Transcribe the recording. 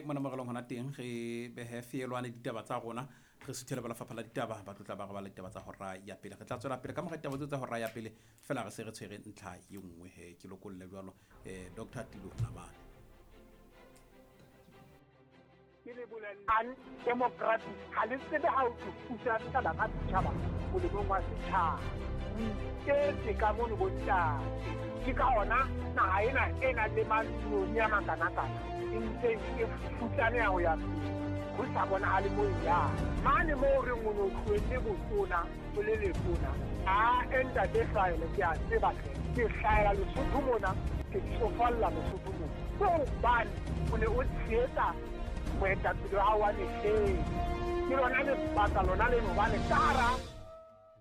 mona mo relong hona teng re behe fielwane ditaba tsa rona re suthele ba lefapha la ditaba ba tlotla ba go ba le ditaba tsa hora ya pele re tla tswela pele ka mo ditaba tsa hora ya pele fela re se re tshwere ntlha e nngwe he ke lokolle jwalo Dr. Tilo Namane ke le bolelang democracy ha le tsebe ha o thusa ka ba ka tshaba go le mongwa setšhaba ke ka mo le bontate ke ka ona na ena le mantlong ya makana-kana e ntse e futlane ya go ya go sa bona a le mo ya mane mo re ngwe o tlwele botona o le letona a enta ke hlaele ke a tseba ke hlaela Lesotho mona ke tsofalla Lesotho mona so bane o ne o tsheetsa moetapele wa wa lehleng ke lona le baka lona le no bane tara